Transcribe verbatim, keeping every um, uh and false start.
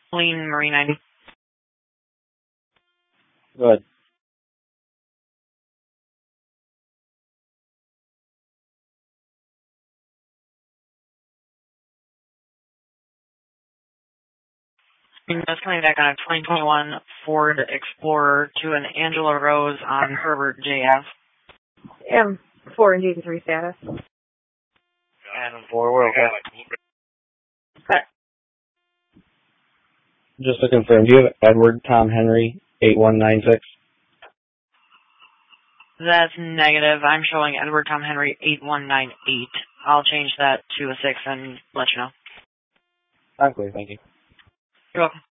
Lean Marine ninety. Good. Just coming back on a twenty twenty-one Ford Explorer to an Angela Rose on Herbert J F. M four and D three status. Adam four, we're okay. Okay. Just to confirm, do you have Edward Tom Henry eight one nine six? That's negative. I'm showing Edward Tom Henry eight one nine eight. I'll change that to a six and let you know. I'm clear, thank you. You're welcome.